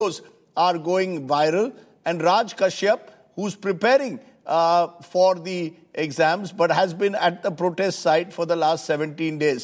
are going viral, and Raj Kashyap, who's preparing for the exams but has been at the protest site for the last 17 days.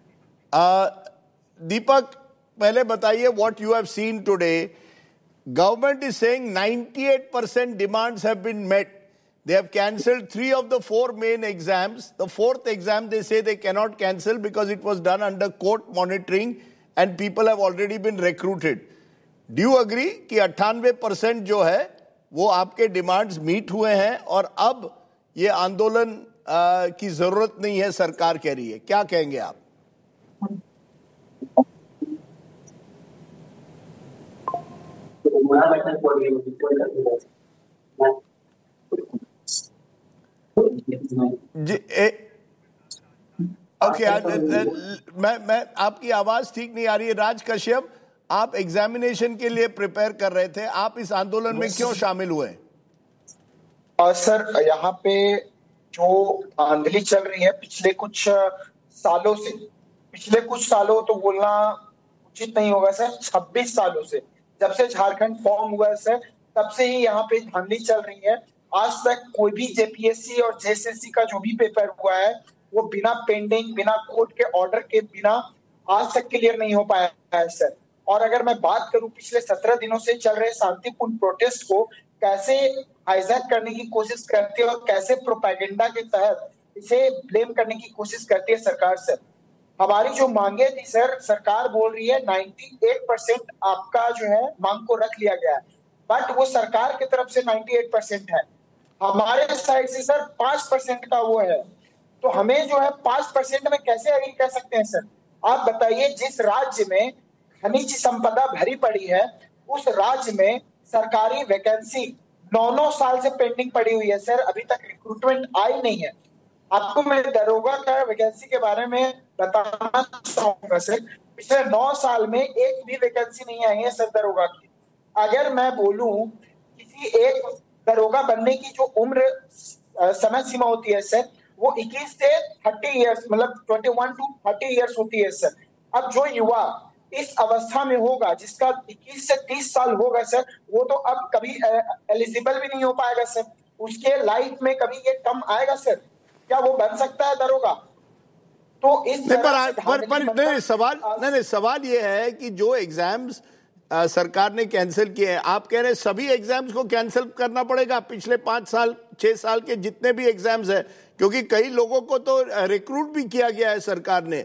Deepak, pehle bataiye what you have seen today. Government is saying 98% demands have been met. They have cancelled 3 of the 4 main exams. The 4th exam they say they cannot cancel because it was done under court monitoring and people have already been recruited. Do you agree कि 98% जो है वो आपके demands meet हुए हैं और अब ये आंदोलन की जरूरत नहीं है, सरकार कह रही है, क्या कहेंगे आप? ओके, मैं आपकी आवाज ठीक नहीं आ रही है। राज कश्यप, आप एग्जामिनेशन के लिए प्रिपेयर कर रहे थे, आप इस आंदोलन में क्यों शामिल हुए? सर, यहाँ पे जो आंदोलन चल रही है पिछले कुछ सालों तो बोलना उचित नहीं होगा सर, 26 सालों से, जब से झारखंड फॉर्म हुआ है सर, तब से ही यहाँ पे आंदोलन चल रही है। आज तक कोई भी जेपीएससी और जेएसएससी का जो भी पेपर हुआ है वो बिना पेंडिंग, बिना कोर्ट के ऑर्डर के बिना आज तक क्लियर नहीं हो पाया है सर। और अगर मैं बात करूं पिछले 17 दिनों से चल रहे शांतिपूर्ण प्रोटेस्ट को कैसे हाईजैक करने की कोशिश करती है और कैसे प्रोपेगेंडा के तहत इसे ब्लेम करने की कोशिश करती है सरकार सर। हमारी जो मांगे थी सर, सरकार बोल रही है 98% आपका जो है मांग को रख लिया गया है, बट वो सरकार की तरफ से 98% है, हमारे साइड से सर 5% का वो है। तो हमें जो है 5% में कैसे एग्री कर सकते हैं सर? आप बताइए, जिस राज्य में खनिज संपदा भरी पड़ी है उस राज्य में सरकारी वैकेंसी 9-9 साल से पेंडिंग पड़ी हुई है सर, अभी तक रिक्रूटमेंट आई नहीं है। आपको मैं दरोगा का वैकेंसी के बारे में बताना चाहूंगा सर, पिछले 9 साल में एक भी वैकेंसी नहीं आई है सर दरोगा की। अगर मैं बोलूं किसी एक दरोगा बनने की जो उम्र समय सीमा होती है सर, वो 21 से 30 इयर्स, मतलब 21 to 30 इयर्स होती है सर। अब जो युवा इस अवस्था में होगा जिसका 21 से 30 साल होगा सर, वो तो अब कभी एलिजिबल भी नहीं हो पाएगा सर, उसके लाइफ में कभी ये कम आएगा सर, क्या वो बन सकता है दरोगा? तो इस सवाल ये है कि जो एग्जाम्स सरकार ने कैंसिल किए हैं, आप कह रहे हैं सभी एग्जाम्स को कैंसिल करना पड़ेगा, पिछले 5 साल 6 साल के जितने भी एग्जाम्स हैं, क्योंकि कई लोगों को तो रिक्रूट भी किया गया है सरकार ने।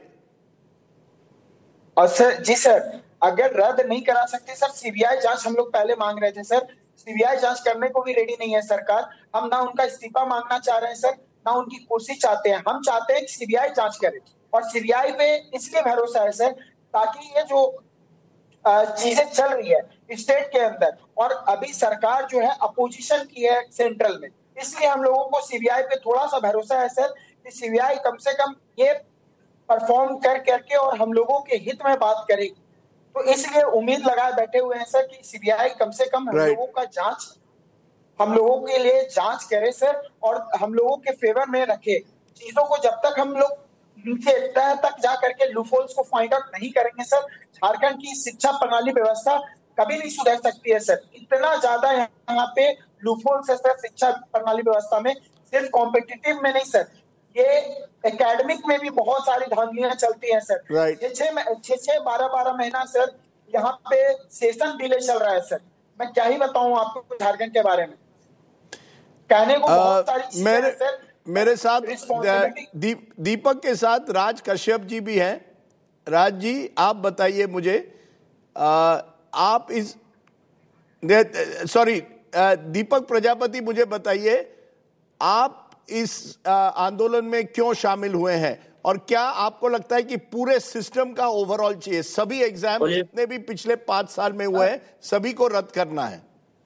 और सर जी सर, अगर रद्द नहीं करा सकते सर, सीबीआई जांच हम लोग पहले मांग रहे थे सर, सीबीआई जांच करने को भी रेडी नहीं है सरकार। हम ना उनका इस्तीफा मांगना चाह रहे हैं सर, ना उनकी कुर्सी चाहते हैं, हम चाहते हैं कि सीबीआई जांच करे। और सीबीआई पे इसलिए भरोसा है सर ताकि ये जो चीजें चल रही है स्टेट के अंदर, और अभी सरकार जो है अपोजिशन की है सेंट्रल में, इसलिए हम लोगों को सीबीआई पे थोड़ा सा भरोसा है सर कि सीबीआई कम से कम ये परफॉर्म करके और हम लोगों के हित में बात करेगी। तो इसलिए उम्मीद लगाए बैठे हुए हैं सर कि सीबीआई कम से कम हम लोगों का जांच, हम लोगों के लिए जांच करे सर, और हम लोगों के फेवर में रखे चीजों को। जब तक हम लोग नीचे तह तक जा करके लूपहोल्स को फाइंड आउट नहीं करेंगे सर, झारखंड की शिक्षा प्रणाली व्यवस्था कभी नहीं सुधर सकती है सर। इतना ज्यादा यहाँ पे लूपहोल्स है सर शिक्षा प्रणाली व्यवस्था में, सिर्फ कॉम्पिटिटिव में नहीं सर, ये एकेडमिक में भी बहुत सारी धांधलियां चलती हैं सर। 6-12 महीना सर यहाँ पे सेशन डिले चल रहा है सर। मैं क्या ही बताऊं आपको झारखंड के बारे में, कहने को बहुत सारी चीजें हैं सर। मेरे साथ दीपक के साथ राज कश्यप जी भी हैं। राज जी, आप बताइए मुझे, आप इस दीपक प्रजापति, मुझे बताइए आप इस आंदोलन में क्यों शामिल हुए हैं और क्या आपको लगता है कि पूरे सिस्टम का ओवरऑल चाहिए, सभी एग्जाम जितने भी पिछले 5 साल में हुए हैं सभी को रद्द करना है?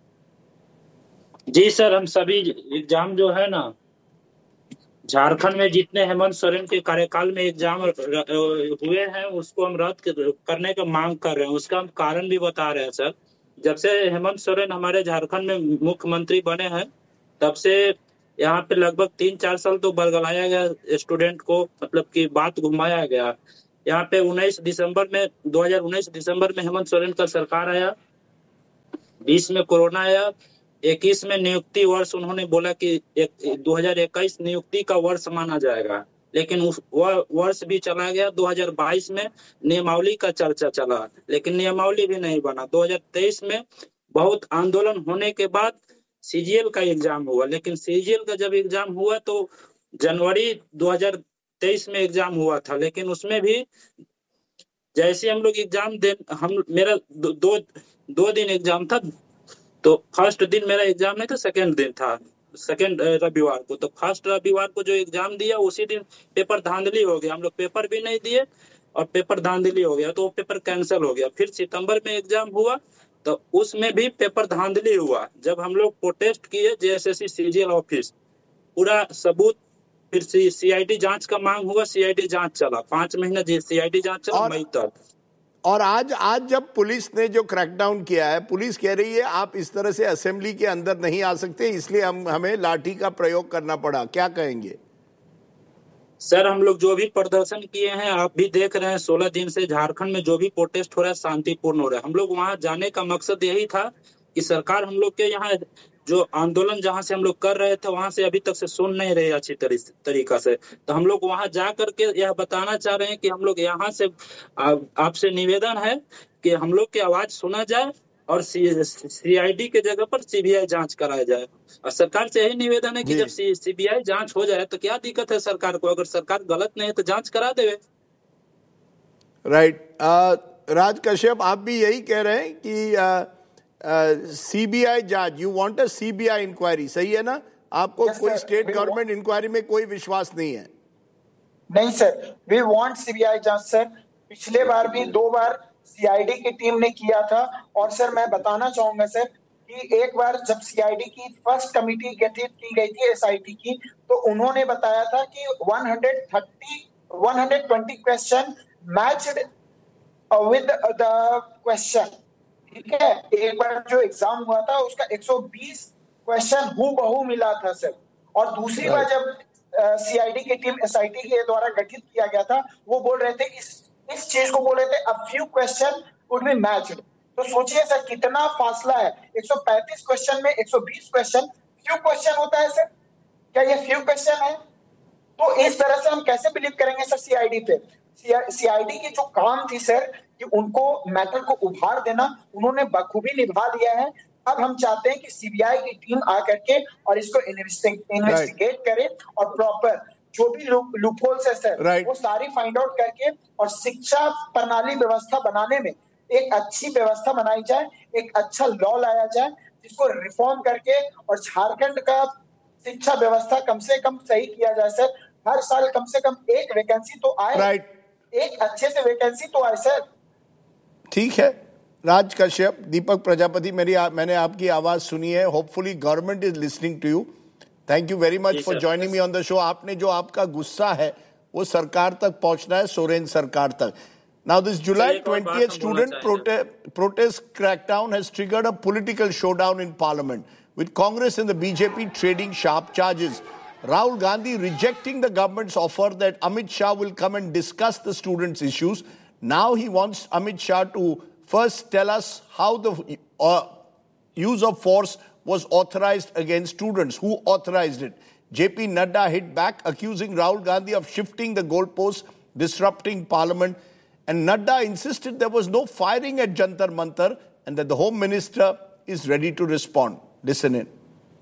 जी सर, हम सभी एग्जाम जो है ना झारखंड में जितने हेमंत सोरेन के कार्यकाल में एग्जाम हुए हैं उसको हम रद्द करने का मांग कर रहे हैं। उसका हम कारण भी बता रहे हैं सर। जब से हेमंत सोरेन हमारे झारखंड में मुख्यमंत्री बने हैं तब से यहाँ पे लगभग 3-4 साल तो बरगलाया गया स्टूडेंट को, मतलब कि बात घुमाया गया। यहाँ पे 2019 दिसंबर में हेमंत सोरेन का सरकार आया 20 में कोरोना आया, 21 में नियुक्ति वर्ष उन्होंने बोला कि 2021 नियुक्ति का वर्ष माना जाएगा, लेकिन उस वर्ष भी चला गया। 2022 में नियमावली का चर्चा चला, लेकिन नियमावली भी नहीं बना। 2023 में बहुत आंदोलन होने के बाद सीजीएल का एग्जाम हुआ, लेकिन सीजीएल का जब एग्जाम हुआ तो जनवरी 2023 में एग्जाम हुआ था, लेकिन उसमें भी जैसे हम लोग एग्जाम दे, मेरा दो दिन एग्जाम था। तो फर्स्ट दिन मेरा एग्जाम नहीं था, सेकेंड दिन था, सेकेंड रविवार को। तो फर्स्ट रविवार को जो एग्जाम दिया उसी दिन पेपर धांधली हो गया, हम लोग पेपर भी नहीं दिए और पेपर धांधली हो गया, तो वो पेपर कैंसिल हो गया। फिर सितंबर में एग्जाम हुआ तो उसमें भी पेपर धांधली हुआ। जब हम लोग प्रोटेस्ट किए जेएसएससी सीजीएल ऑफिस, पूरा सबूत, फिर सीआईडी जांच का मांग हुआ, सीआईडी जांच चला 5 महीने, सीआईडी जांच चला मई तक। और आज जब पुलिस ने जो क्रैकडाउन किया है, पुलिस कह रही है आप इस तरह से असेंबली के अंदर नहीं आ सकते, इसलिए हमें लाठी का प्रयोग करना पड़ा। क्या कहेंगे सर? हम लोग जो भी प्रदर्शन किए हैं, आप भी देख रहे हैं, 16 दिन से झारखंड में जो भी प्रोटेस्ट हो रहा है शांतिपूर्ण हो रहा है। हम लोग वहां जाने का मकसद यही था कि सरकार हम लोग के यहाँ जो आंदोलन जहां से हम लोग कर रहे थे वहां से अभी तक से सुन नहीं रहे अच्छी तरीका से। तो हम लोग वहां जा करके यह बताना चाह रहे हैं कि हम लोग यहाँ से आपसे निवेदन है कि हम लोग की आवाज सुना जाए और सीआईडी के जगह पर सीबीआई जांच कराया जाए। और सरकार से यही निवेदन है कि जब सीबीआई जांच हो जाए तो क्या दिक्कत है सरकार को? अगर सरकार गलत नहीं है तो जांच करा देवे। राइट। राज कश्यप, आप भी यही कह रहे हैं कि सीबीआई जांच, you want a CBI inquiry, सही है ना? आपको कोई स्टेट गवर्नमेंट इंक्वायरी में कोई विश्वास नहीं है? नहीं सर, वी वांट सीबीआई जांच सर। पिछले बार भी 2 बार सीआईडी की टीम ने किया था। और सर मैं बताना चाहूंगा सर कि एक बार जब सीआईडी की फर्स्ट कमेटी गठित की गई थी एसआईटी की, तो उन्होंने बताया था कि 120 question matched with the question, ठीक है। एक बार जो एग्जाम हुआ था उसका 120 क्वेश्चन हूबहू मिला था सर। और दूसरी बार जब सीआईडी की टीम एसआईटी के द्वारा गठित किया गया था, वो बोल रहे थे इस चीज को बोल रहे थे, a few question would be matched. तो सोचिए सर कितना फासला है, 135 क्वेश्चन में 120 क्वेश्चन, फ्यू क्वेश्चन होता है सर? क्या ये फ्यू क्वेश्चन है? तो इस तरह से हम कैसे बिलीव करेंगे सर सीआईडी पे? सीआईडी की जो काम थी सर कि उनको मैटर को उभार देना, उन्होंने बखूबी निभा दिया है। अब हम चाहते हैं कि सीबीआई की टीम आकर के और इसको इन्वेस्टिगेट करे और प्रॉपर जो भी लूपहोल्स है सर वो सारी फाइंड आउट करके और शिक्षा प्रणाली व्यवस्था बनाने में एक अच्छी व्यवस्था बनाई जाए, एक अच्छा लॉ लाया जाए जिसको रिफॉर्म करके और झारखंड का शिक्षा व्यवस्था कम से कम सही किया जाए सर। हर साल कम से कम एक वैकेंसी तो आए, एक अच्छे से वैकेंसी तो आए सर। ठीक है राज कश्यप, दीपक प्रजापति, मैंने आपकी आवाज सुनी है। Hopefully government is listening to you. Thank you very much for joining me on the show. आपने जो आपका गुस्सा है वो सरकार तक पहुंचना है, सोरेन सरकार तक। Now this July 20th student protest crackdown has triggered a political showdown in parliament, with Congress and the BJP trading sharp charges. Rahul Gandhi rejecting the government's offer that Amit Shah will come and discuss the students' issues. Now he wants Amit Shah to first tell us how the use of force was authorized against students. Who authorized it? JP Nadda hit back, accusing Rahul Gandhi of shifting the goalposts, disrupting parliament. And Nadda insisted there was no firing at Jantar Mantar and that the Home Minister is ready to respond. Listen in.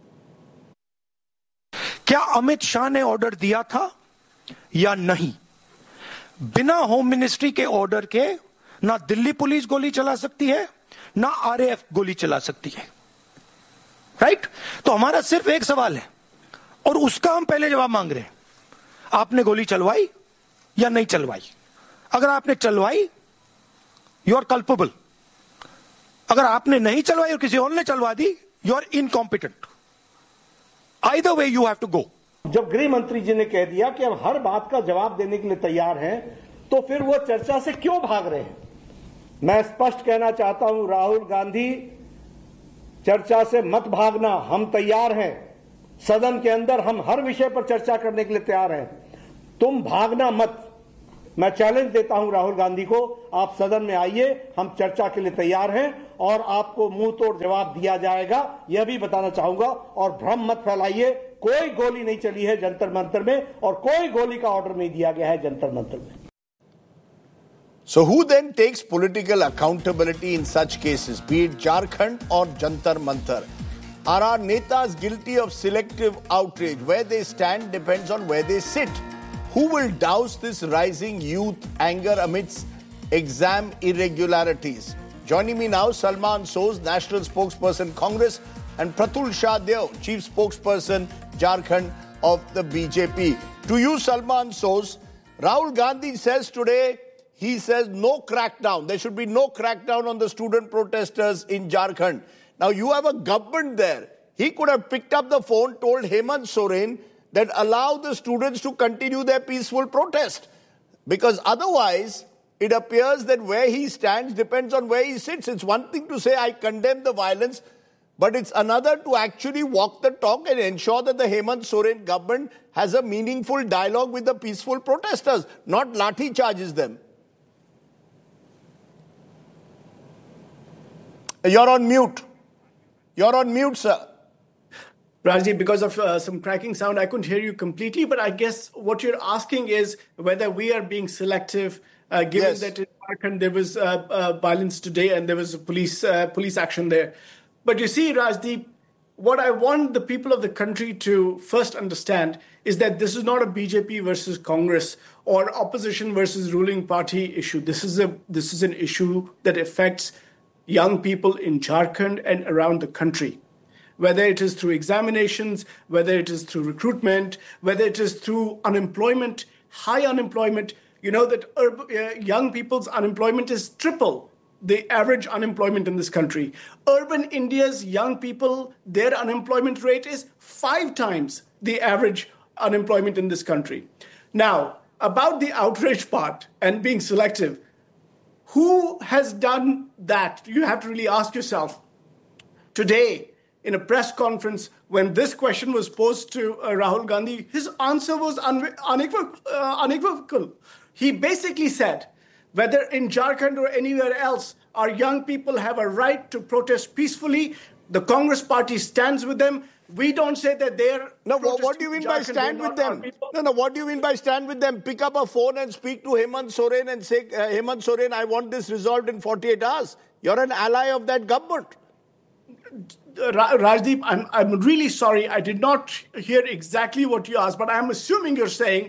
क्या अमित शाह ने order दिया था या नहीं? बिना home ministry के order के ना दिल्ली पुलिस गोली चला सकती है, ना आरएएफ गोली चला सकती है, राइट? तो हमारा सिर्फ एक सवाल है और उसका हम पहले जवाब मांग रहे हैं। आपने गोली चलवाई या नहीं चलवाई? अगर आपने चलवाई, यू आर कल्पेबल। अगर आपने नहीं चलवाई और किसी और ने चलवा दी, you are incompetent. Either way you have to go. जब गृह मंत्री जी ने कह दिया कि हम हर बात का जवाब देने के लिए तैयार हैं, तो फिर वो चर्चा से क्यों भाग रहे हैं? मैं स्पष्ट कहना चाहता हूं, राहुल गांधी, चर्चा से मत भागना। हम तैयार हैं, सदन के अंदर हम हर विषय पर चर्चा करने के लिए तैयार हैं। तुम भागना मत। मैं चैलेंज देता हूं राहुल गांधी को, आप सदन में आइए, हम चर्चा के लिए तैयार हैं और आपको मुंह तोड़ जवाब दिया जाएगा, यह भी बताना चाहूंगा। और भ्रम मत फैलाइए, कोई गोली नहीं चली है जंतर मंतर में और कोई गोली का ऑर्डर नहीं दिया गया है जंतर मंतर में। So who then takes political accountability in such cases, be it Jharkhand or Jantar Mantar? Are our netas guilty of selective outrage? Where they stand depends on where they sit. Who will douse this rising youth anger amidst exam irregularities? Joining me now, Salman Soz, National Spokesperson, Congress, and Pratul Shah Deo, Chief Spokesperson, Jharkhand of the BJP. To you, Salman Soz, Rahul Gandhi says today, he says no crackdown. There should be no crackdown on the student protesters in Jharkhand. Now, you have a government there. He could have picked up the phone, told Hemant Soren that allow the students to continue their peaceful protest. Because otherwise, it appears that where he stands depends on where he sits. It's one thing to say, I condemn the violence, but it's another to actually walk the talk and ensure that the Hemant Soren government has a meaningful dialogue with the peaceful protesters, not lathi charges them. You're on mute. You're on mute, sir. Rajdeep, because of some cracking sound, I couldn't hear you completely, but I guess what you're asking is whether we are being selective, given that in Jharkhand there was violence today and there was police action there. But you see, Rajdeep, what I want the people of the country to first understand is that this is not a BJP versus Congress or opposition versus ruling party issue. This is an issue that affects young people in Jharkhand and around the country. Whether it is through examinations, whether it is through recruitment, whether it is through unemployment, high unemployment. You know that young people's unemployment is triple the average unemployment in this country. Urban India's young people, their unemployment rate is 5 times the average unemployment in this country. Now, about the outrage part and being selective, who has done that? You have to really ask yourself. Today, in a press conference, when this question was posed to Rahul Gandhi, his answer was unequivocal. He basically said, whether in Jharkhand or anywhere else, our young people have a right to protest peacefully. The Congress party stands with them. We don't say that they're... No, what do you mean by stand with them? No, what do you mean by stand with them? Pick up a phone and speak to Hemant Soren and say, Hemant Soren, I want this resolved in 48 hours. You're an ally of that government. Rajdeep, I'm really sorry. I did not hear exactly what you asked, but I'm assuming you're saying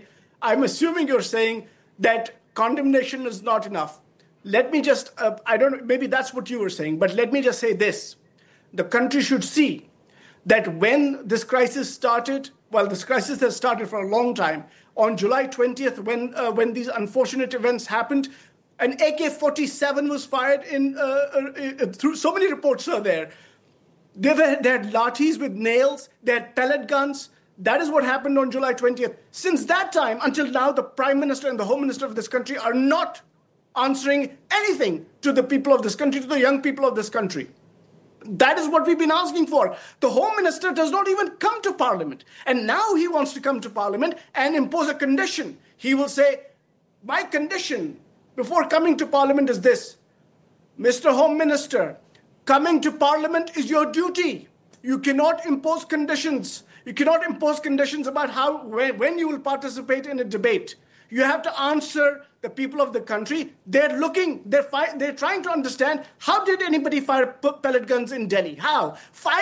that condemnation is not enough. Let me just, I don't know, maybe that's what you were saying, but let me just say this. The country should see that when this crisis started, well, this crisis has started for a long time. On July 20th, when these unfortunate events happened, an AK-47 was fired through so many reports are there. They had lathis with nails, they had pellet guns. That is what happened on July 20th. Since that time until now, the Prime Minister and the Home Minister of this country are not answering anything to the people of this country, to the young people of this country. That is what we've been asking for. The Home Minister does not even come to Parliament. And now he wants to come to Parliament and impose a condition. He will say, my condition before coming to Parliament is this. Mr. Home Minister, coming to Parliament is your duty. You cannot impose conditions. You cannot impose conditions about when you will participate in a debate. You have to answer the people of the country. They're trying to understand, how did anybody fire pellet guns in Delhi? How?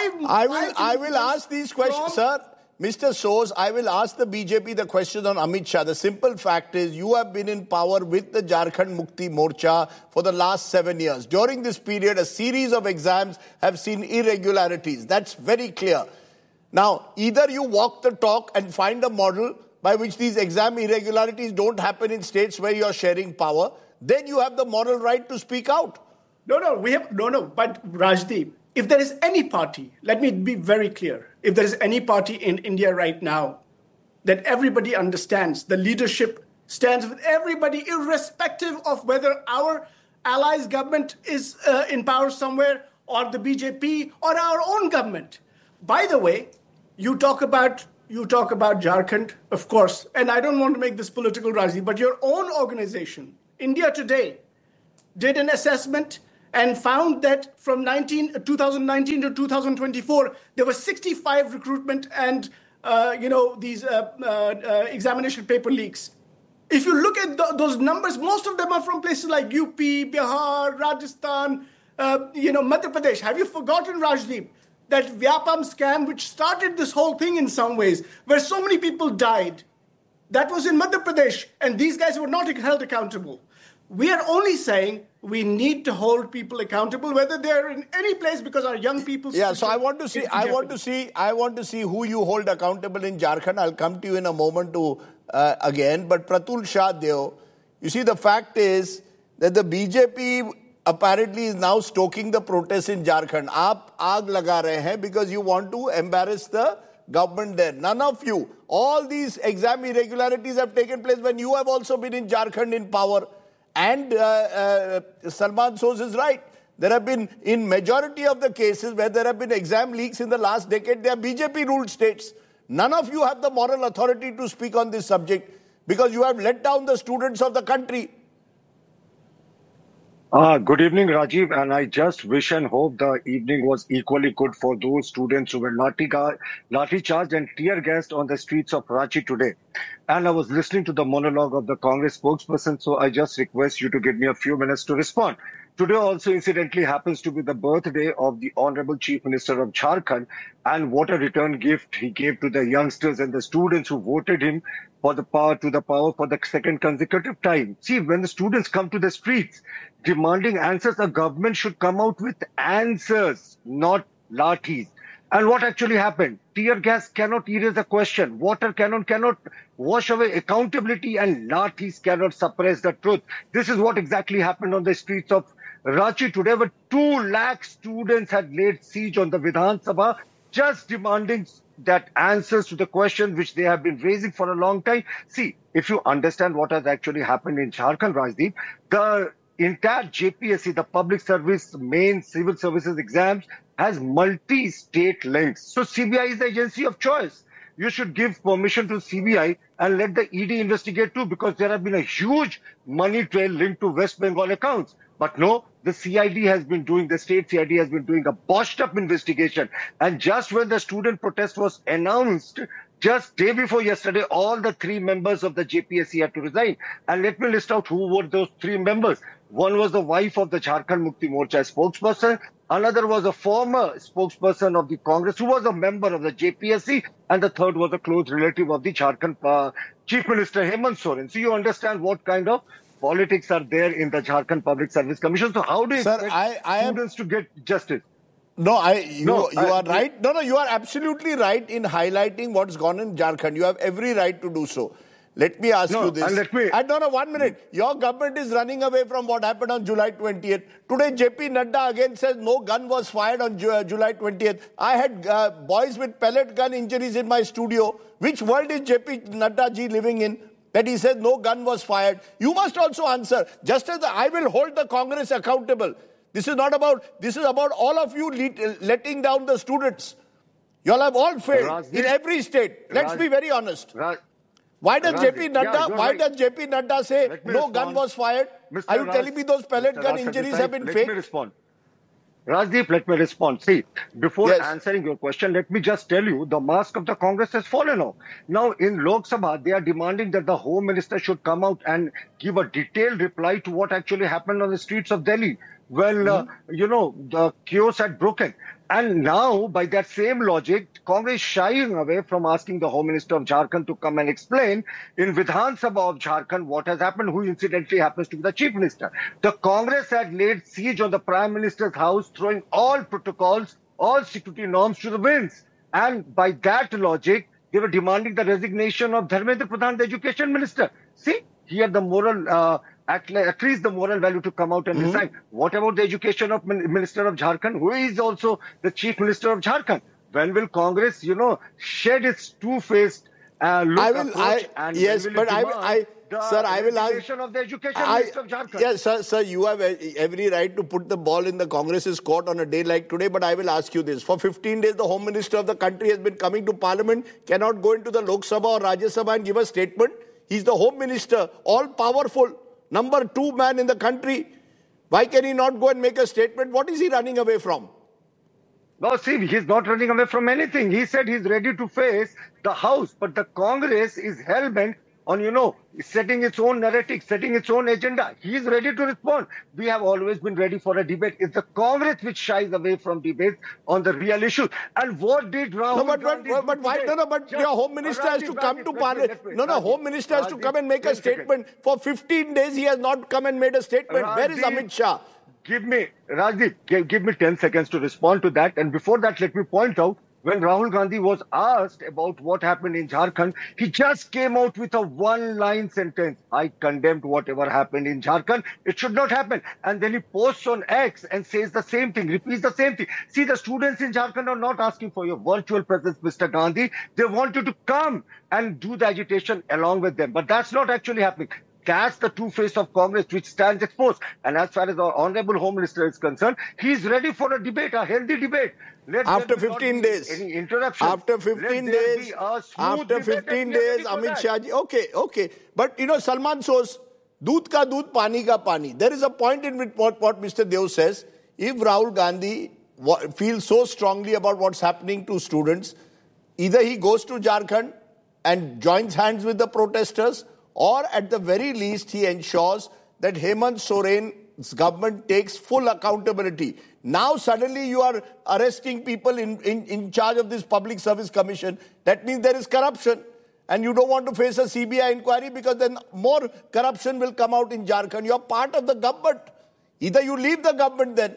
I will ask these questions, sir. Mr. Soz, I will ask the BJP the question on Amit Shah. The simple fact is you have been in power with the Jharkhand Mukti Morcha for the last 7 years. During this period, a series of exams have seen irregularities. That's very clear. Now, either you walk the talk and find a model by which these exam irregularities don't happen in states where you're sharing power, then you have the moral right to speak out. But Rajdeep, if there is any party, let me be very clear, if there is any party in India right now that everybody understands, the leadership stands with everybody, irrespective of whether our allies' government is in power somewhere or the BJP or our own government. By the way, you talk about Jharkhand, of course, and I don't want to make this political, Raji, but your own organization, India Today, did an assessment and found that from 2019 to 2024, there were 65 recruitment and these examination paper leaks. If you look at those numbers, most of them are from places like UP, Bihar, Rajasthan, Madhya Pradesh. Have you forgotten, Rajdeep, that Vyapam scam, which started this whole thing in some ways, where so many people died, that was in Madhya Pradesh, and these guys were not held accountable. We are only saying we need to hold people accountable, whether they're in any place, because our young people. Yeah, so I want to see who you hold accountable in Jharkhand. I'll come to you in a moment again. But Pratul Shah Deo, you see, the fact is that the BJP apparently is now stoking the protests in Jharkhand. Aap aag laga rahe hain because you want to embarrass the government there. None of you. All these exam irregularities have taken place when you have also been in Jharkhand in power. And Salman Soz is right. There have been, in majority of the cases where there have been exam leaks in the last decade, they are BJP-ruled states. None of you have the moral authority to speak on this subject because you have let down the students of the country. Good evening, Rajiv, and I just wish and hope the evening was equally good for those students who were lathi charged and tear gassed on the streets of Ranchi today. And I was listening to the monologue of the Congress spokesperson, so I just request you to give me a few minutes to respond. Today also incidentally happens to be the birthday of the Honorable Chief Minister of Jharkhand, and what a return gift he gave to the youngsters and the students who voted him for the power for the second consecutive time. See, when the students come to the streets demanding answers, the government should come out with answers, not lathis. And what actually happened? Tear gas cannot erase a question. Water cannot wash away accountability, and lathis cannot suppress the truth. This is what exactly happened on the streets of Ranchi today, where 2 lakh students had laid siege on the Vidhan Sabha, just demanding that answers to the questions which they have been raising for a long time. See, if you understand what has actually happened in Jharkhand, Rajdeep, the entire JPSC, the public service main civil services exams, has multi-state links. So CBI is the agency of choice. You should give permission to CBI and let the ED investigate too, because there have been a huge money trail linked to West Bengal accounts. But no, the state CID has been doing a botched up investigation. And just when the student protest was announced, just day before yesterday, all the 3 members of the JPSC had to resign. And let me list out who were those 3 members. One was the wife of the Jharkhand Mukti Morcha spokesperson. Another was a former spokesperson of the Congress who was a member of the JPSC. And the third was a close relative of the Jharkhand Chief Minister Hemant Soren. So you understand what kind of politics are there in the Jharkhand Public Service Commission. So how do you expect students to get justice? No, you are right. No, you are absolutely right in highlighting what's gone in Jharkhand. You have every right to do so. Let me ask you this. No, 1 minute. Your government is running away from what happened on July 20th. Today, JP Nadda again says no gun was fired on July 20th. I had boys with pellet gun injuries in my studio. Which world is JP Nadda ji living in? That he says no gun was fired. You must also answer. Just as I will hold the Congress accountable. This is about all of you letting down the students. You all have all failed in every state. Let's be very honest. Why does JP Nadda say no gun was fired? Are you telling me those pellet gun injuries have been faked? Let me respond. Rajdeep, let me respond. See, before answering your question, let me just tell you, the mask of the Congress has fallen off. Now, in Lok Sabha, they are demanding that the Home Minister should come out and give a detailed reply to what actually happened on the streets of Delhi. Well, the chaos had broken. And now, by that same logic, Congress is shying away from asking the Home Minister of Jharkhand to come and explain in Vidhan Sabha of Jharkhand what has happened, who incidentally happens to be the Chief Minister. The Congress had laid siege on the Prime Minister's house, throwing all protocols, all security norms to the winds. And by that logic, they were demanding the resignation of Dharmendra Pradhan, the Education Minister. See, here the moral... at least the moral value to come out and decide. What about the education of Minister of Jharkhand, who is also the Chief Minister of Jharkhand? When will Congress, shed its two-faced look approach? Sir, I will ask of the Education Minister of Jharkhand. Yes, sir, you have every right to put the ball in the Congress's court on a day like today, but I will ask you this. For 15 days, the Home Minister of the country has been coming to Parliament, cannot go into the Lok Sabha or Rajya Sabha and give a statement. He's the Home Minister, all-powerful. Number 2 man in the country. Why can he not go and make a statement? What is he running away from? No, see, he's not running away from anything. He said he's ready to face the House, but the Congress is hell-bent on, setting its own narrative, setting its own agenda. He is ready to respond. We have always been ready for a debate. It's the Congress which shies away from debates on the real issues. And what did Rahul but why? No, but your Home Minister has to come to Parliament. No, Home Minister has to come and make a statement. For 15 days, he has not come and made a statement. Where is Amit Shah? Rajdeep, give me 10 seconds to respond to that. And before that, let me point out, when Rahul Gandhi was asked about what happened in Jharkhand, he just came out with a one-line sentence. I condemned whatever happened in Jharkhand. It should not happen. And then he posts on X and says the same thing, repeats the same thing. See, the students in Jharkhand are not asking for your virtual presence, Mr. Gandhi. They want you to come and do the agitation along with them. But that's not actually happening. That's the true face of Congress, which stands exposed. And as far as our Honorable Home Minister is concerned, he's ready for a debate, a healthy debate. After 15 days. Any interruption. After 15 days, Amit Shah ji. Okay. But Salman shows, doodh ka doodh, pani ka pani. There is a point in what Mr. Deo says. If Rahul Gandhi feels so strongly about what's happening to students, either he goes to Jharkhand and joins hands with the protesters, or at the very least, he ensures that Hemant Soren's government takes full accountability. Now, suddenly, you are arresting people in charge of this Public Service Commission. That means there is corruption. And you don't want to face a CBI inquiry because then more corruption will come out in Jharkhand. You are part of the government. Either you leave the government then.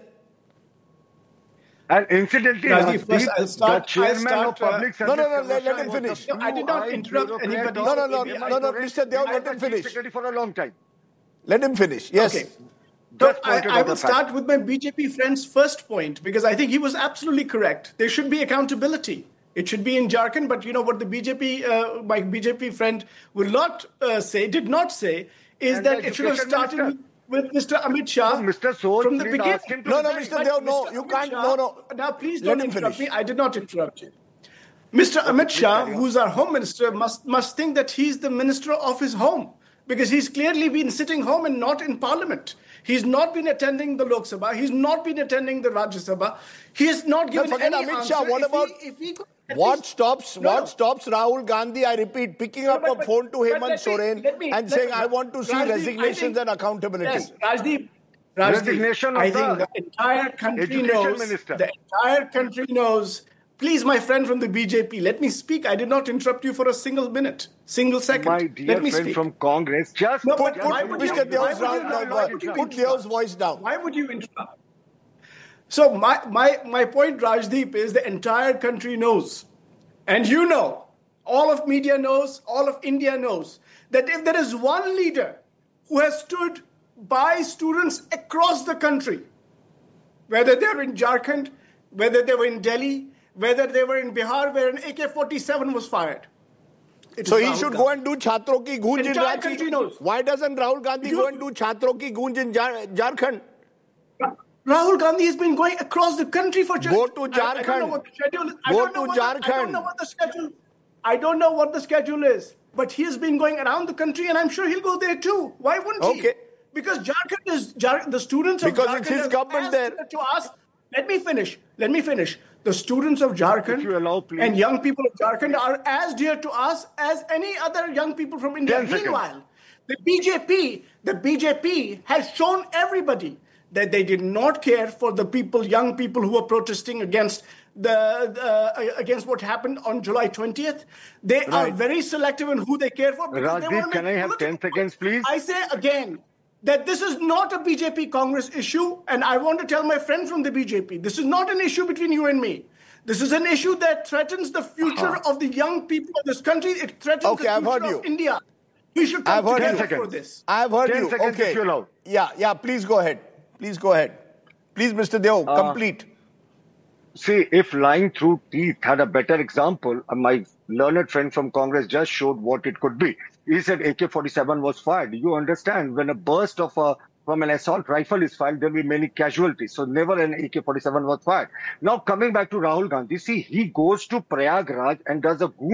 And incidentally, the chairman of public service. No, let him finish. I did not interrupt anybody. No, Mr. Deo, let him finish. For a long time. Let him finish. Yes. Okay. So I will start with my BJP friend's first point, because I think he was absolutely correct. There should be accountability. It should be in Jharkhand, but what the my BJP friend did not say, is that it should have started with Mr. Amit Shah from the beginning. No, Mr. Deo, no, you can't. No. Now, please don't interrupt me. I did not interrupt you. Mr. Amit Shah, who's our home minister, must think that he's the minister of his home, because he's clearly been sitting home and not in parliament. He's not been attending the Lok Sabha. He's not been attending the Rajya Sabha. He has not given any Amit answer. Shah, what about what stops Rahul Gandhi, I repeat, picking up a phone to Hemant Soren and saying, I want to see resignations and accountability? Yes, Rajdeep, I think the entire country knows. The entire country knows. Please, my friend from the BJP, let me speak. I did not interrupt you for a single minute, single second. My dear friend from Congress, just put Deo's voice down. Why would you interrupt? So my point, Rajdeep, is the entire country knows, and all of media knows, all of India knows, that if there is one leader who has stood by students across the country, whether they're in Jharkhand, whether they were in Delhi, whether they were in Bihar, where an AK-47 was fired. So he should go and do Chhatron ki Goonj in Ranchi. Why doesn't Rahul Gandhi go and do Chhatron ki Goonj in Jharkhand? Rahul Gandhi has been going across the country for just... Go to Jharkhand. I don't know what the schedule is. I don't know what the schedule is. But he has been going around the country, and I'm sure he'll go there too. Why wouldn't he? Okay. Because Jharkhand is... the students of because Jharkhand... Because it's his government there. To ask, let me finish. The students of Jharkhand and young people of Jharkhand are as dear to us as any other young people from India. Meanwhile, the BJP has shown everybody that they did not care for the young people who were protesting against against what happened on July 20th. They are very selective in who they care for. Rajdeep, can I have 10 seconds, please? I say again that this is not a BJP Congress issue, and I want to tell my friend from the BJP, this is not an issue between you and me. This is an issue that threatens the future of the young people of this country. It threatens the future of India. We should come together for this. I've heard you. Okay. Yeah, please go ahead. Please, Mr. Deo, complete. See, if lying through teeth had a better example, my learned friend from Congress just showed what it could be. He said AK-47 was fired. You understand, when a burst from an assault rifle is fired, there will be many casualties. So never an AK-47 was fired. Now, coming back to Rahul Gandhi, see, he goes to Prayagraj and does a Goonj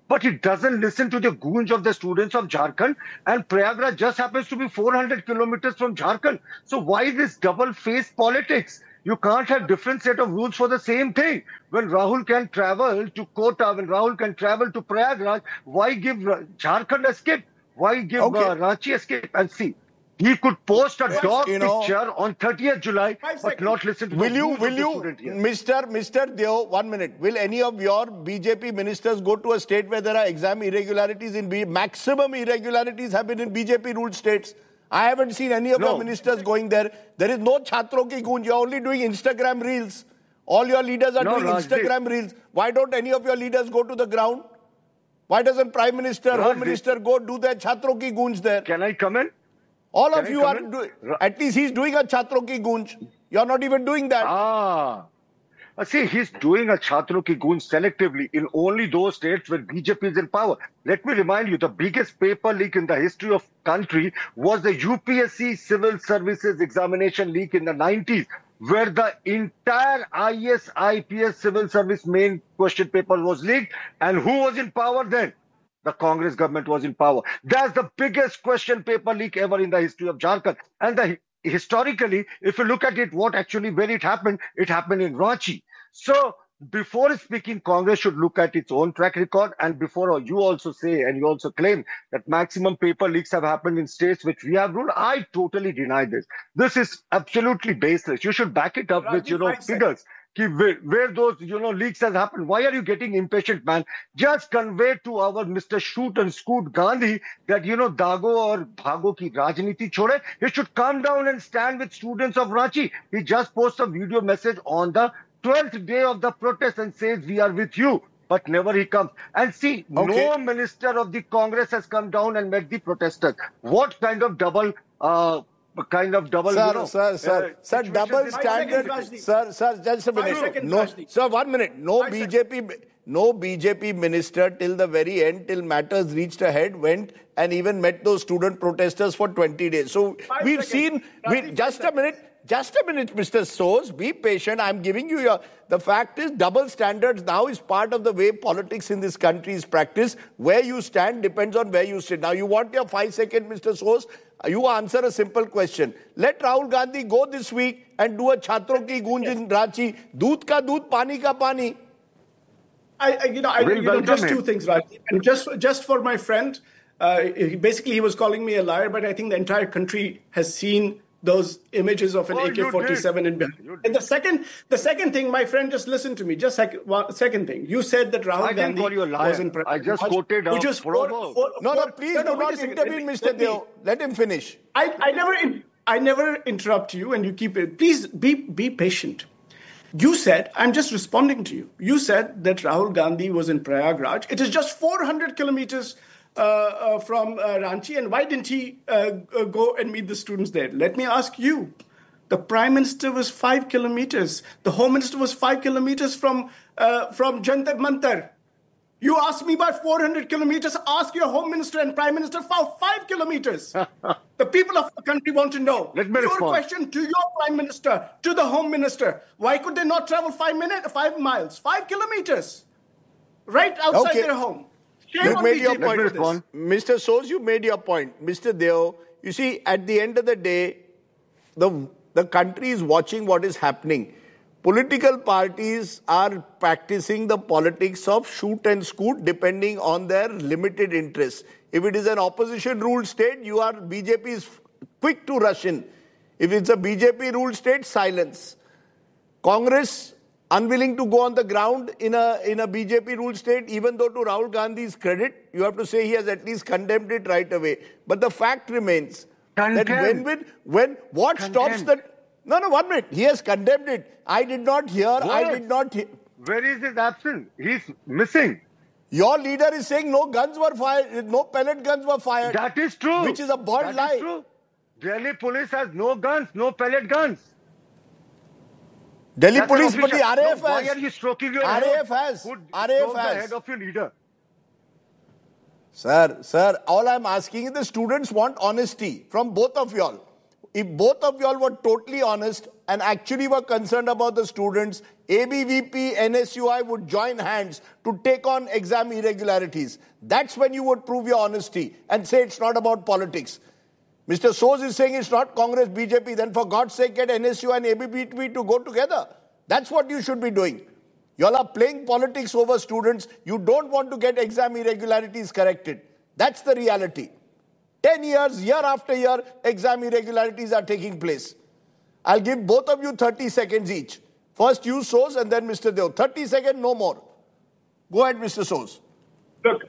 but it doesn't listen to the goons of the students of Jharkhand. And Prayagraj just happens to be 400 kilometers from Jharkhand. So why this double-faced politics? You can't have different set of rules for the same thing. When Rahul can travel to Kota, when Rahul can travel to Prayagraj, why give Jharkhand a skip? Why give Ranchi a skip? And see, he could post a dog picture on 30th July, but not listen to the student here. Mr. Deo, 1 minute. Will any of your BJP ministers go to a state where there are exam irregularities? Maximum irregularities have been in BJP ruled states. I haven't seen any of your ministers going there. There is no Chhatron ki goonj. You're only doing Instagram reels. All your leaders are doing Instagram reels. Why don't any of your leaders go to the ground? Why doesn't Prime Minister, Home Minister go do their Chhatron ki goonj there? Can I come in? All of you are doing, at least he's doing a Chhatron ki goonj. You're not even doing that. See, he's doing a Chhatron ki goonj selectively in only those states where BJP is in power. Let me remind you, the biggest paper leak in the history of country was the UPSC Civil Services Examination leak in the 90s, where the entire IS, IPS Civil Service main question paper was leaked. And who was in power then? The Congress government was in power. That's the biggest question paper leak ever in the history of Jharkhand. And historically, if you look at it, where it happened in Ranchi. So before speaking, Congress should look at its own track record. And before you also say, and you also claim that maximum paper leaks have happened in states which we have ruled, I totally deny this. This is absolutely baseless. You should back it up with, figures. Where those, leaks has happened. Why are you getting impatient, man? Just convey to our Mr. Shoot and Scoot Gandhi that, Dago or Bhago ki Rajniti chhode. He should come down and stand with students of Ranchi. He just posts a video message on the 12th day of the protest and says, we are with you. But never he comes. And see, no minister of the Congress has come down and met the protesters. What kind of double... Sir, double standard. Sir, just a minute. Sir, 1 minute. No BJP minister till the very end, till matters reached a head, went and even met those student protesters for 20 days. So we've seen. Just a minute, Mr. Soos. Be patient. I'm giving you the fact is double standards now is part of the way politics in this country is practiced. Where you stand depends on where you sit. Now you want your 5 seconds, Mr. Soos. You answer a simple question. Let Rahul Gandhi go this week and do a Chhatron ki goonj in Ranchi. Doodh ka doodh, pani ka pani. Just two things, Raji. And just for my friend, basically he was calling me a liar, but I think the entire country has seen those images of an AK-47 in Bihar. And the second thing, my friend, just listen to me. Just second thing. You said that Rahul Gandhi was in... I just quoted please do not intervene, Mr. Deo. Let him finish. I never interrupt you and you keep it. Please be patient. You said, I'm just responding to you. You said that Rahul Gandhi was in Prayagraj. It is just 400 kilometers from Ranchi, and why didn't he go and meet the students there? Let me ask you. The Prime Minister was 5 kilometers. The Home Minister was 5 kilometers from Jantar Mantar. You asked me by 400 kilometers. Ask your Home Minister and Prime Minister for 5 kilometers. The people of the country want to know. Your question to your Prime Minister, to the Home Minister. Why could they not travel 5 miles, 5 kilometers, right outside their home? You made your point. Mr. Soos, you made your point. Mr. Deo, you see, at the end of the day, the country is watching what is happening. Political parties are practicing the politics of shoot and scoot depending on their limited interests. If it is an opposition-ruled state, BJP is quick to rush in. If it's a BJP-ruled state, silence. Congress unwilling to go on the ground in a BJP-ruled state, even though to Rahul Gandhi's credit, you have to say he has at least condemned it right away. But the fact remains that what stops the... No, 1 minute. He has condemned it. I did not hear. Where is his absence? He's missing. Your leader is saying no guns were fired, no pellet guns were fired. That is true. Which is a bold lie. Is true. Delhi police has no guns, no pellet guns. Delhi police, but the RAF has. Why are you stroking your RAF head? has. RAF has. The head of your leader. Sir, all I'm asking is the students want honesty from both of y'all. if both of y'all were totally honest and actually were concerned about the students, ABVP, NSUI would join hands to take on exam irregularities. That's when you would prove your honesty and say it's not about politics. Mr. Soos is saying it's not Congress, BJP. Then for God's sake, get NSUI and ABVP to go together. That's what you should be doing. Y'all are playing politics over students. You don't want to get exam irregularities corrected. That's the reality. 10 years, year after year, exam irregularities are taking place. I'll give both of you 30 seconds each. First you, Soos, and then Mr. Deo. 30 seconds, no more. Go ahead, Mr. Soos. Look,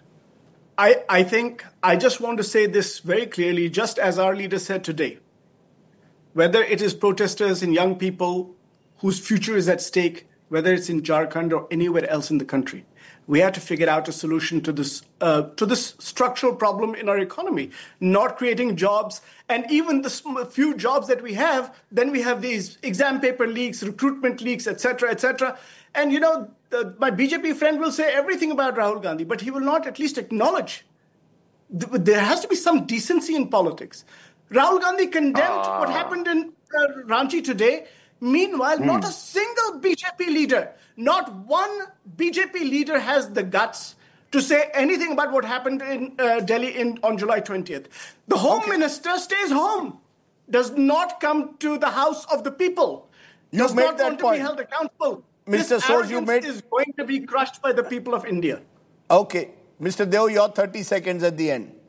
I think I just want to say this very clearly, just as our leader said today. Whether it is protesters and young people whose future is at stake, whether it's in Jharkhand or anywhere else in the country, we have to figure out a solution to this structural problem in our economy, not creating jobs. And even the few jobs that we have, then we have these exam paper leaks, recruitment leaks, etc., etc. And, my BJP friend will say everything about Rahul Gandhi, but he will not at least acknowledge there has to be some decency in politics. Rahul Gandhi condemned what happened in Ranchi today. Meanwhile, not a single BJP leader, not one BJP leader has the guts to say anything about what happened in Delhi on July 20th. The Home Minister stays home, does not come to the house of the people, does not want to be held accountable. Mr. Soos, is going to be crushed by the people of India. Okay. Mr. Deo, your 30 seconds at the end.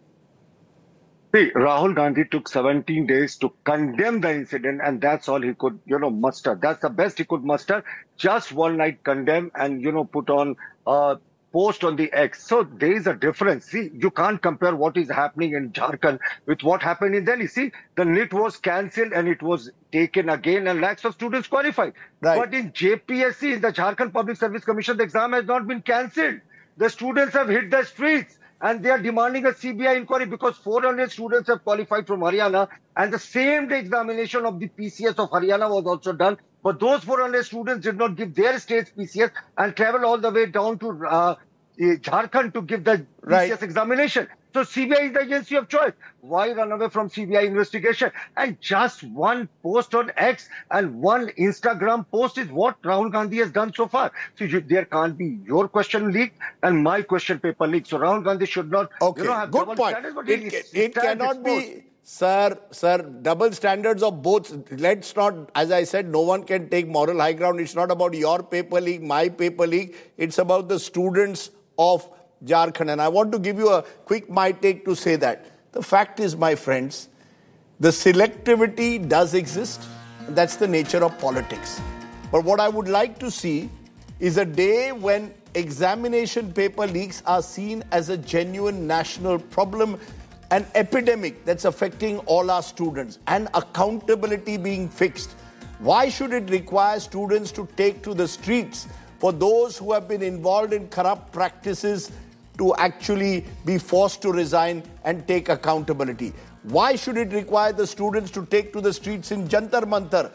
See, Rahul Gandhi took 17 days to condemn the incident, and that's all he could, muster. That's the best he could muster. Just one night condemn and, put on a post on the X. So there is a difference. See, you can't compare what is happening in Jharkhand with what happened in Delhi. See, the NIT was cancelled and it was taken again and lakhs of students qualified. Right. But in JPSC, in the Jharkhand Public Service Commission, the exam has not been cancelled. The students have hit the streets. And they are demanding a CBI inquiry because 400 students have qualified from Haryana. And the same day examination of the PCS of Haryana was also done. But those 400 students did not give their state's PCS and travel all the way down to Jharkhand to give the PCS examination. So CBI is the agency of choice. Why run away from CBI investigation? And just one post on X and one Instagram post is what Rahul Gandhi has done so far. So there can't be your question leaked and my question paper leaked. So Rahul Gandhi should not have good point. It cannot be, sir, double standards of both. Let's not, as I said, no one can take moral high ground. It's not about your paper leak, my paper leak. It's about the students of Jharkhand. And I want to give you a quick my take to say that. The fact is, my friends, the selectivity does exist. And that's the nature of politics. But what I would like to see is a day when examination paper leaks are seen as a genuine national problem, an epidemic that's affecting all our students, and accountability being fixed. Why should it require students to take to the streets for those who have been involved in corrupt practices to actually be forced to resign and take accountability? Why should it require the students to take to the streets in Jantar Mantar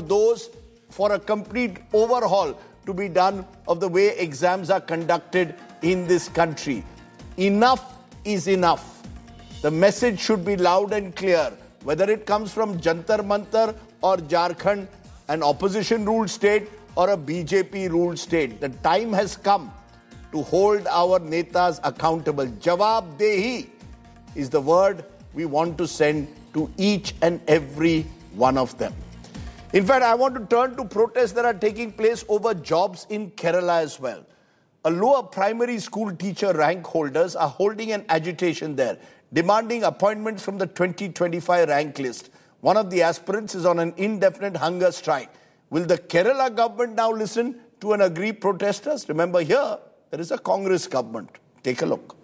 for a complete overhaul to be done of the way exams are conducted in this country? Enough is enough. The message should be loud and clear, whether it comes from Jantar Mantar or Jharkhand, an opposition-ruled state or a BJP-ruled state. The time has come to hold our netas accountable. Jawabdehi is the word we want to send to each and every one of them. In fact, I want to turn to protests that are taking place over jobs in Kerala as well. A lower primary school teacher rank holders are holding an agitation there, demanding appointments from the 2025 rank list. One of the aspirants is on an indefinite hunger strike. Will the Kerala government now listen to and agree protesters? Remember, here, there is a Congress government. Take a look.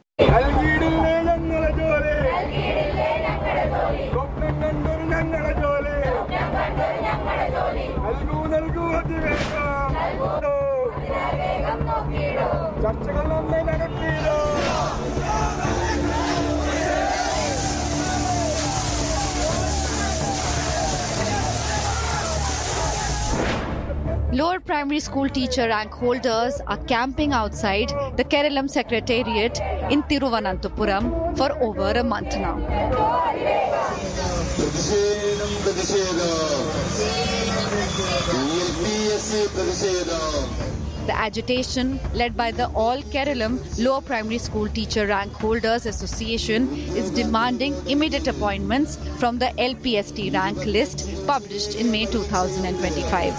Lower primary school teacher rank holders are camping outside the Keralam Secretariat in Thiruvananthapuram for over a month now. The agitation, led by the All Keralam Lower Primary School Teacher Rank Holders Association, is demanding immediate appointments from the LPST rank list published in May 2025.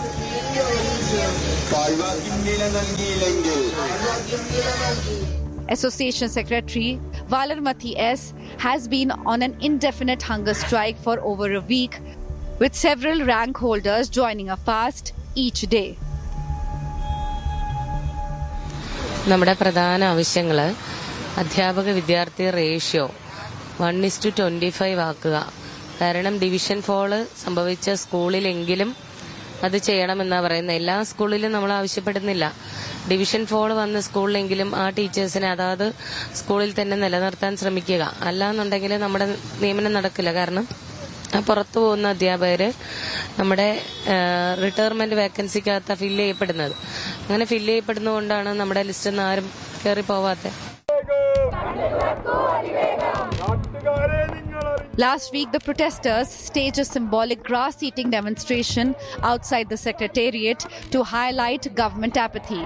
Association Secretary Valarmathi S. has been on an indefinite hunger strike for over a week, with several rank holders joining a fast each day. നമ്മുടെ പ്രധാന ആവശ്യങ്ങൾ അധ്യാപക വിദ്യാർത്ഥി ratio 1:25 ആക്കുക. കാരണം division fall സംഭവിച്ച സ്കൂളിലെങ്കിലും അത് ചെയ്യണമെന്നാണ് പറയുന്നത്. എല്ലാ സ്കൂളിലും നമ്മൾ ആവശ്യപ്പെടുന്നില്ല. ഡിവിഷൻ ഫോൾ വന്ന സ്കൂളിലെങ്കിലും ആ ടീച്ചേഴ്സിനെ അതാത് സ്കൂളിൽ തന്നെ നിലനിർത്താൻ ശ്രമിക്കുക. അല്ലാന്നുണ്ടെങ്കിൽ നമ്മുടെ നിയമനം നടക്കില്ല. കാരണം പുറത്തു പോകുന്ന അധ്യാപകർ നമ്മുടെ റിട്ടയർമെന്റ് വേക്കൻസിക്കകത്ത് ഫില്ല് ചെയ്യപ്പെടുന്നത്. അങ്ങനെ ഫില്ല് ചെയ്യപ്പെടുന്നതുകൊണ്ടാണ് നമ്മുടെ ലിസ്റ്റിൽ നിന്ന് ആരും കയറി പോവാത്തത്. Last week, the protesters staged a symbolic grass-eating demonstration outside the Secretariat to highlight government apathy.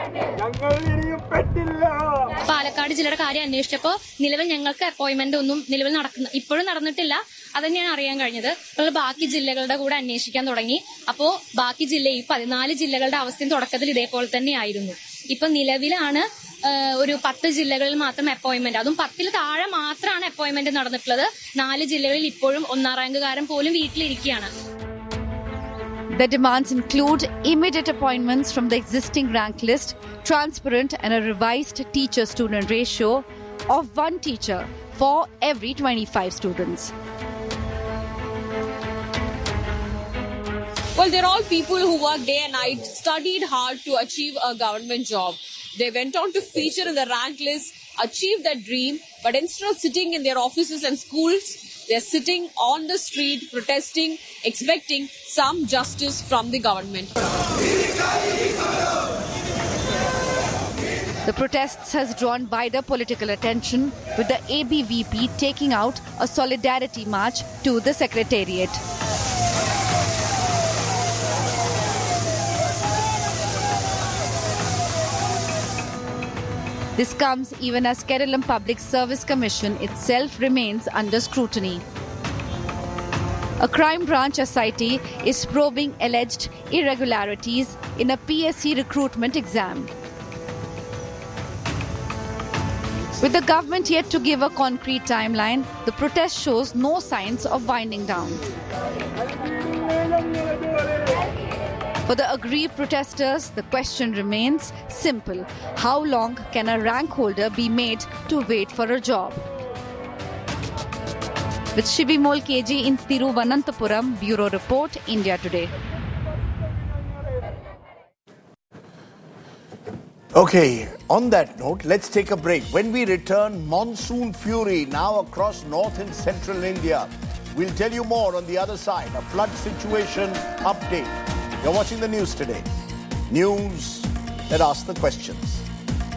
Palakkad ജില്ലയുടെ കാര്യം അന്വേഷിച്ചപ്പോൾ നിലവിൽ ഞങ്ങൾക്ക് അപ്പോയിന്റ്മെന്റ് ഒന്നും ഇപ്പോഴും നടന്നിട്ടില്ല. അതന്നെയാണ് അറിയാൻ കഴിഞ്ഞത്. നമ്മൾ ബാക്കി ജില്ലകളുടെ കൂടെ അന്വേഷിക്കാൻ തുടങ്ങി. അപ്പോ ബാക്കി ജില്ലയിൽ 14 ജില്ലകളുടെ അവസ്ഥയും തുടക്കത്തിൽ ഇതേപോലെ തന്നെയായിരുന്നു. ഇപ്പൊ നിലവിലാണ് ഒരു 10 ജില്ലകളിൽ മാത്രം അപ്പോയിന്റ്മെന്റ്, അതും 10-ൽ താഴെ മാത്രമാണ് അപ്പോയിന്റ്മെന്റ് നടന്നിട്ടുള്ളത്. 4 ജില്ലകളിൽ ഇപ്പോഴും 1ാം റാങ്കുകാരൻ പോലും വീട്ടിലിരിക്കുകയാണ്. The demands include immediate appointments from the existing rank list, transparent and a revised teacher-student ratio of 1 teacher for every 25 students. Well, they're all people who work day and night, studied hard to achieve a government job. They went on to feature in the rank list, achieve their dream, but instead of sitting in their offices and schools, they're sitting on the street, protesting, expecting some justice from the government. The protests has drawn wider political attention, with the ABVP taking out a solidarity march to the Secretariat. This comes even as Keralam Public Service Commission itself remains under scrutiny. A crime branch SIT is probing alleged irregularities in a PSC recruitment exam. With the government yet to give a concrete timeline, the protest shows no signs of winding down. For the aggrieved protesters, the question remains simple. How long can a rank holder be made to wait for a job? With Shibimol KG in Thiruvananthapuram, Bureau Report, India Today. Okay, on that note, let's take a break. When we return, monsoon fury now across north and central India. We'll tell you more on the other side. A flood situation update. You're watching the news today. News that asks the questions.